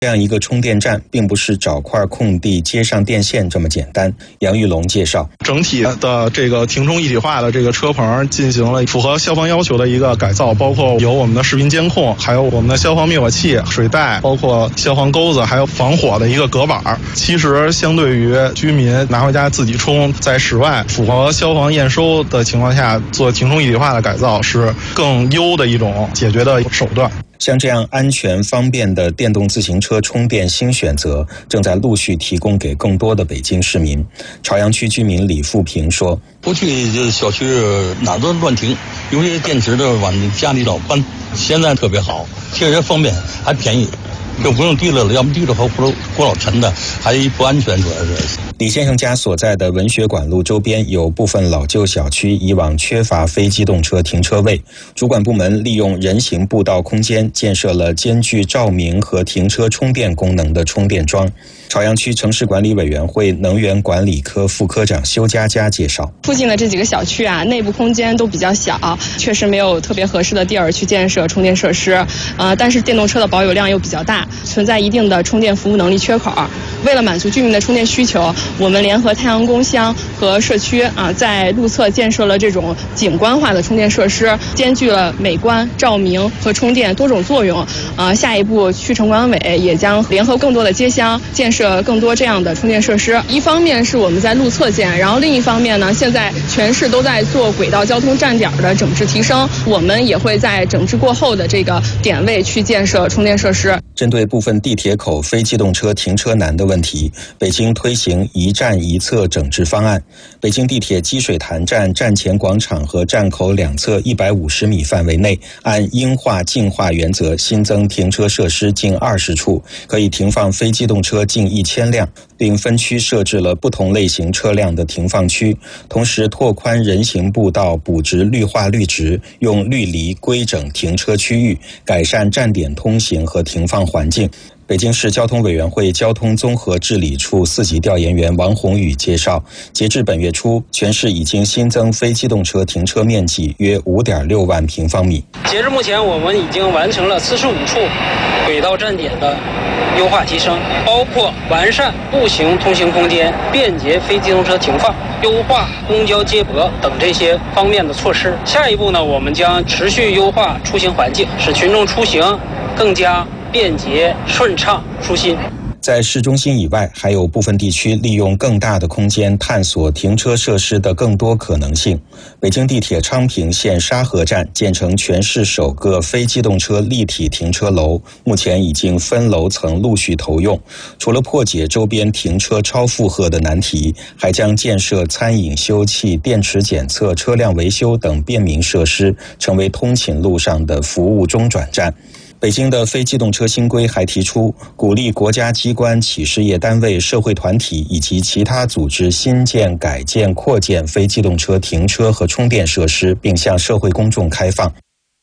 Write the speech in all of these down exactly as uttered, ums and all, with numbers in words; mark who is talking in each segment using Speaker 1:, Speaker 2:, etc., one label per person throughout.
Speaker 1: 这样一个充电站并不是找块空地接上电线这么简单。杨玉龙介绍，
Speaker 2: 整体的这个停充一体化的这个车棚进行了符合消防要求的一个改造，包括有我们的视频监控，还有我们的消防灭火器、水带，包括消防钩子，还有防火的一个隔板。其实相对于居民拿回家自己充，在室外符合消防验收的情况下做停充一体化的改造是更优的一种解决的手段。
Speaker 1: 像这样安全方便的电动自行车充电新选择正在陆续提供给更多的北京市民。朝阳区居民李富平说，
Speaker 3: 过去就是小区哪都乱停，有些电池的往家里老搬，现在特别好，确实方便还便宜，就不用提了，要么提了和锅锅老沉的，还不安全，主要是。
Speaker 1: 李先生家所在的文学馆路周边有部分老旧小区，以往缺乏非机动车停车位，主管部门利用人行步道空间建设了兼具照明和停车充电功能的充电桩。朝阳区城市管理委员会能源管理科副科长修佳佳介绍，
Speaker 4: 附近的这几个小区啊，内部空间都比较小，确实没有特别合适的地儿去建设充电设施，呃，但是电动车的保有量又比较大，存在一定的充电服务能力缺口。为了满足居民的充电需求，我们联合太阳宫乡和社区啊，在路侧建设了这种景观化的充电设施，兼具了美观、照明和充电多种作用。呃，下一步区城管委也将联合更多的街乡建设更多这样的充电设施。一方面是我们在路侧建，然后另一方面呢，现在全市都在做轨道交通站点的整治提升，我们也会在整治过后的这个点位去建设充电设施。
Speaker 1: 针对部分地铁口非机动车停车难的问题，北京推行一站一侧整治方案。北京地铁积水潭站站前广场和站口两侧一百五十米范围内，按应化净化原则新增停车设施近二十处，可以停放非机动车近一千辆，并分区设置了不同类型车辆的停放区，同时拓宽人行步道，补植绿化绿植，用绿篱规整停车区域，改善站点通行和停放环境。北京市交通委员会交通综合治理处四级调研员王宏宇介绍，截至本月初，全市已经新增非机动车停车面积约 五点六万平方米。
Speaker 5: 截至目前，我们已经完成了四十五处轨道站点的优化提升，包括完善步行通行空间、便捷非机动车停放、优化公交接驳等这些方面的措施。下一步呢，我们将持续优化出行环境，使群众出行更加便捷、顺畅、舒心。
Speaker 1: 在市中心以外，还有部分地区利用更大的空间探索停车设施的更多可能性。北京地铁昌平线沙河站建成全市首个非机动车立体停车楼，目前已经分楼层陆续投用。除了破解周边停车超负荷的难题，还将建设餐饮休憩、电池检测、车辆维修等便民设施，成为通勤路上的服务中转站。北京的非机动车新规还提出，鼓励国家机关、企事业单位、社会团体以及其他组织新建、改建、扩建非机动车停车和充电设施，并向社会公众开放。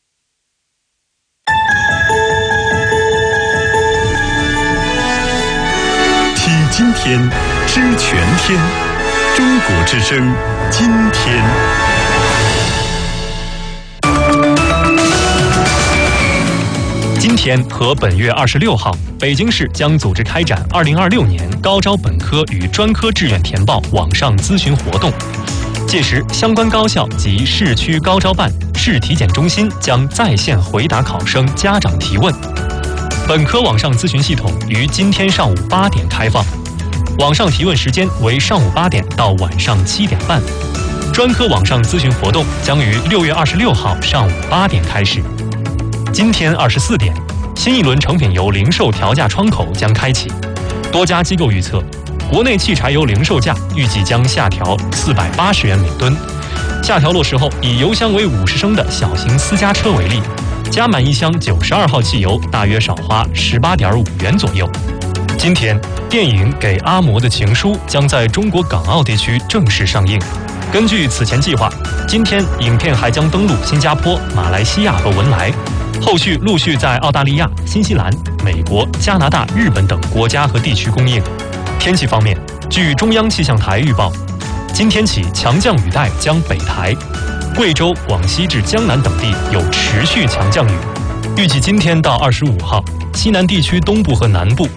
Speaker 6: 体今天，知全天。中国之声，今天。
Speaker 7: 今天和本月二十六号，北京市将组织开展二零二六年高招本科与专科志愿填报网上咨询活动。届时，相关高校及市区高招办、市体检中心将在线回答考生家长提问。本科网上咨询系统于今天上午八点开放，网上提问时间为上午八点到晚上七点半。专科网上咨询活动将于六月二十六号上午八点开始。今天二十四点，新一轮成品油零售调价窗口将开启。多家机构预测，国内汽柴油零售价预计将下调四百八十元每吨。下调落实后，以油箱为五十升的小型私家车为例，加满一箱九十二号汽油大约少花十八点五元左右。今天，电影《给阿嬷的情书》将在中国港澳地区正式上映。根据此前计划，今天影片还将登陆新加坡、马来西亚和文莱。后续陆续在澳大利亚、新西兰、美国、加拿大、日本等国家和地区公映。天气方面，据中央气象台预报，今天起强降雨带将北抬，贵州、广西至江南等地有持续强降雨。 预计今天到二十五号，西南地区东部和南部